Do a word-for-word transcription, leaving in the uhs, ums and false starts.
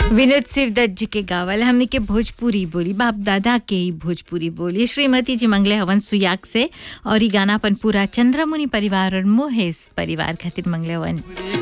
विनोद सिरदत्त जी के गावल हमने के भोजपुरी बोली बाप दादा के ही भोजपुरी बोली श्रीमती जी मंगले हवन सुयाग से और ये गाना अपन पूरा चंद्रमुनि परिवार और मोहेश परिवार खातिर मंगले हवन।